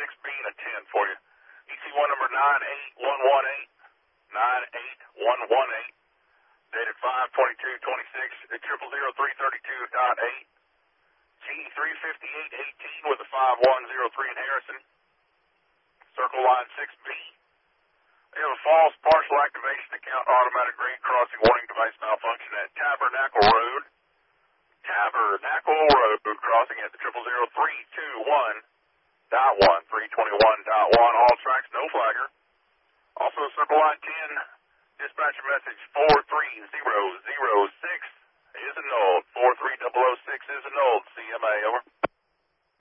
6B and a 10 for you. EC1 number 98118, 98118, dated 5/22/26 at 000332.8. G35818 with a 5103 in Harrison. Circle line 6B. We have a false partial activation account automatic grade crossing warning device malfunction at Tabernacle Road. Tabernacle Road crossing at the 000321.1, 321.1. All tracks, no flagger. Also, circle line 10, dispatcher message 43006 is annulled. 43006 is annulled. CMA, over.